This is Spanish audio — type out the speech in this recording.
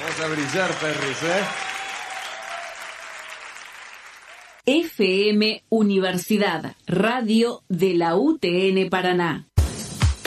Vamos a brillar, perris, FM Universidad, radio de la UTN Paraná.